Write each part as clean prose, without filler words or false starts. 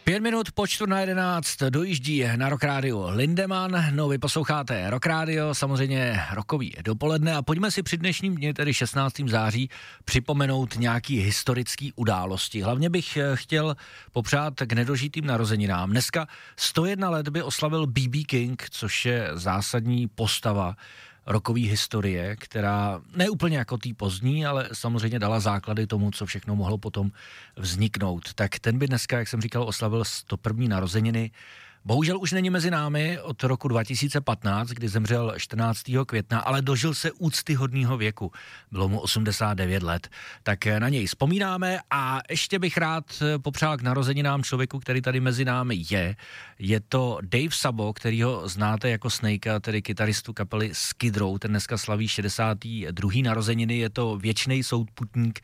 5 minut po 10:45 dojíždí na Rock Radio Lindemann. No, vy posloucháte Rock Radio, samozřejmě rokový dopoledne a pojďme si při dnešním dni, tedy 16. září, připomenout nějaký historický události. Hlavně bych chtěl popřát k nedožitým narozeninám. Dneska 101 let by oslavil B.B. King, což je zásadní postava rockové historie, která ne úplně jako tý pozdní, ale samozřejmě dala základy tomu, co všechno mohlo potom vzniknout. Tak ten by dneska, jak jsem říkal, oslavil 101. narozeniny. Bohužel už není mezi námi od roku 2015, kdy zemřel 14. května, ale dožil se úctyhodného věku. Bylo mu 89 let. Tak na něj vzpomínáme a ještě bych rád popřál k narozeninám člověku, který tady mezi námi je. Je to Dave Sabo, kterýho znáte jako Snakea, tedy kytaristu kapely Skid Row. Ten dneska slaví 62. narozeniny. Je to věčný souputník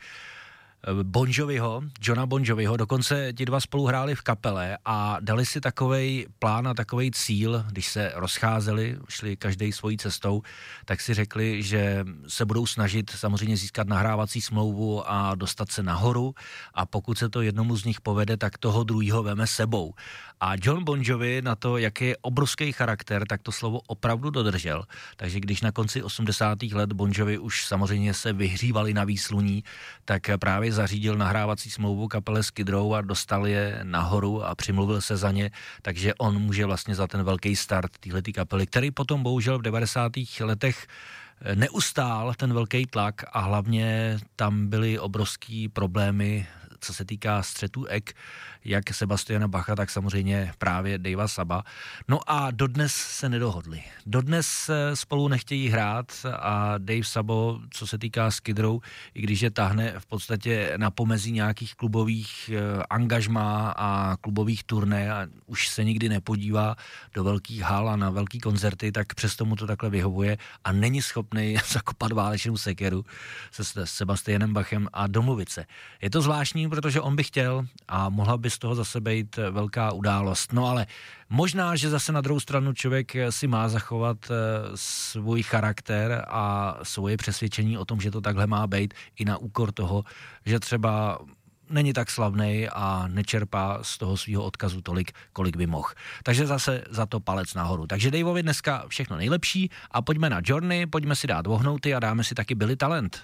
Johna Bon Joviho, dokonce ti dva spolu hráli v kapele a dali si takovej plán a takovej cíl, když se rozcházeli, šli každej svojí cestou, tak si řekli, že se budou snažit samozřejmě získat nahrávací smlouvu a dostat se nahoru a pokud se to jednomu z nich povede, tak toho druhýho veme sebou. A John Bon Jovi na to, jaký je obrovský charakter, tak to slovo opravdu dodržel. Takže když na konci 80. let Bon Jovi už samozřejmě se vyhřívali na výsluní, tak právě zařídil nahrávací smlouvu kapele Skid Row a dostal je nahoru a přimluvil se za ně, takže on může vlastně za ten velký start téhletý kapely, který potom bohužel v 90. letech neustál ten velký tlak a hlavně tam byly obrovský problémy, co se týká střetu jak Sebastiana Bacha, tak samozřejmě právě Davea Saba. No a dodnes se nedohodli. Dodnes spolu nechtějí hrát a Dave Sabo, co se týká Skid Row, i když je tahne v podstatě na pomezí nějakých klubových angažmá a klubových turné a už se nikdy nepodívá do velkých hal a na velký koncerty, tak přesto mu to takhle vyhovuje a není schopný zakopat válečnou sekeru se Sebastianem Bachem a domluvit se. Je to zvláštní, protože on by chtěl a mohla by z toho zase být velká událost. No ale možná, že zase na druhou stranu člověk si má zachovat svůj charakter a svoje přesvědčení o tom, že to takhle má být i na úkor toho, že třeba není tak slavnej a nečerpá z toho svého odkazu tolik, kolik by mohl. Takže zase za to palec nahoru. Takže Daveovi dneska všechno nejlepší a pojďme na Journey, pojďme si dát vohnouty a dáme si taky Billy Talent.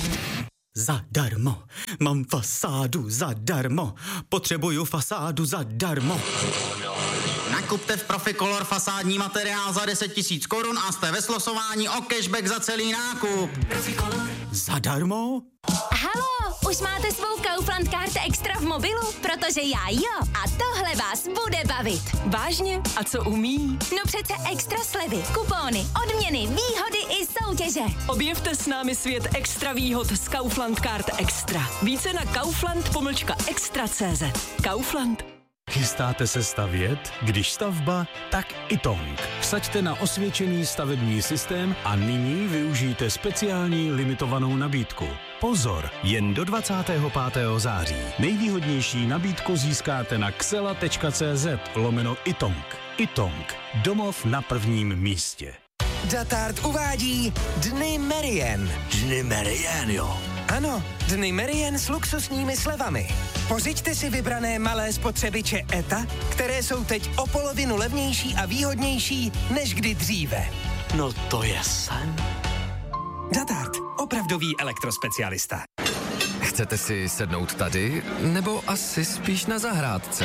Zadarmo, mám fasádu zadarmo, potřebuju fasádu zadarmo. Nakupte v Proficolor fasádní materiál za 10 000 korun a jste ve slosování o cashback za celý nákup. Proficolor. Zadarmo? Halo, už máte svou Kaufland Card Extra v mobilu? Protože já jo. A tohle vás bude bavit. Vážně? A co umí? No přece extra slevy, kupóny, odměny, výhody i soutěže. Objevte s námi svět extra výhod z Kaufland Card Extra. Více na kaufland.extra.cz. Kaufland. Chystáte se stavět? Když stavba, tak Itong. Vsaďte na osvědčený stavební systém a nyní využijte speciální limitovanou nabídku. Pozor, jen do 25. září. Nejvýhodnější nabídku získáte na xela.cz/Itong. Itong. Domov na prvním místě. Datart uvádí Dny Merien. Dny Merien, jo. Ano, Dny Merien s luxusními slevami. Pořiďte si vybrané malé spotřebiče ETA, které jsou teď o polovinu levnější a výhodnější než kdy dříve. No to je sen. Datart, opravdový elektrospecialista. Chcete si sednout tady, nebo asi spíš na zahrádce?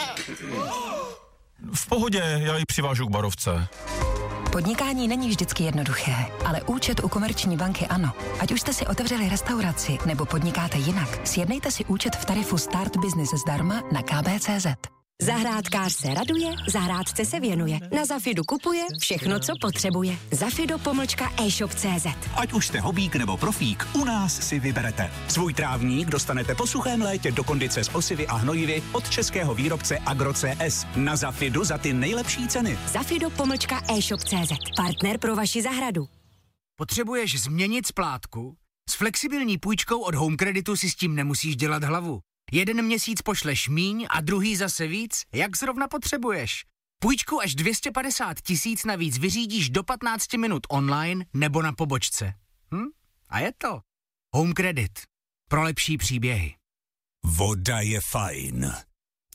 V pohodě, já ji přivážu k barovce. Podnikání není vždycky jednoduché, ale účet u Komerční banky ano. Ať už jste si otevřeli restauraci nebo podnikáte jinak, sjednejte si účet v tarifu Start Business zdarma na kb.cz. Zahrádkář se raduje, zahrádce se věnuje. Na Zafidu kupuje všechno, co potřebuje. Zafido.e-shop.cz. Ať už jste hobík nebo profík, u nás si vyberete. Svůj trávník dostanete po suchém létě do kondice s osivy a hnojivy od českého výrobce Agro.cs. Na Zafidu za ty nejlepší ceny. Zafido.e-shop.cz. Partner pro vaši zahradu. Potřebuješ změnit splátku? S flexibilní půjčkou od Home Creditu si s tím nemusíš dělat hlavu. Jeden měsíc pošleš míň a druhý zase víc, jak zrovna potřebuješ. Půjčku až 250 000 navíc vyřídíš do 15 minut online nebo na pobočce. A je to Home Credit. Pro lepší příběhy. Voda je fajn.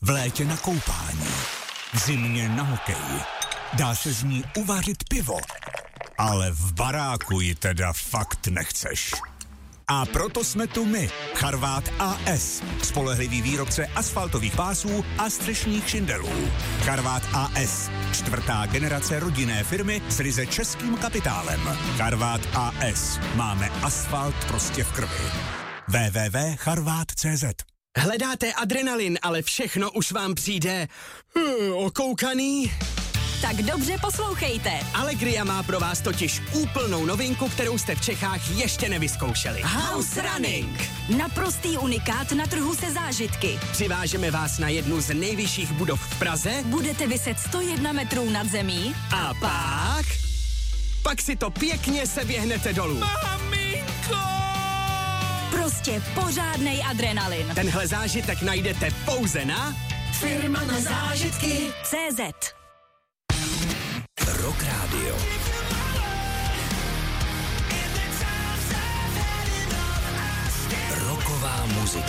v létě na koupání, v zimě na hokej. Dá se z ní uvařit pivo, ale v baráku ji teda fakt nechceš. A proto jsme tu my, Charvát AS, spolehlivý výrobce asfaltových pásů a střešních šindelů. Charvát AS, 4. generace rodinné firmy s ryze českým kapitálem. Charvát AS, máme asfalt prostě v krvi. www.charvat.cz. Hledáte adrenalin, ale všechno už vám přijde okoukaný? Tak dobře poslouchejte. Allegria má pro vás totiž úplnou novinku, kterou jste v Čechách ještě nevyzkoušeli. House Running. Naprostý unikát na trhu se zážitky. Přivážeme vás na jednu z nejvyšších budov v Praze. Budete viset 101 metrů nad zemí. A pak si to pěkně seběhnete dolů. Maminko! Prostě pořádnej adrenalin. Tenhle zážitek najdete pouze na Firma na zážitky CZ. Rock Radio. Rocková muzika.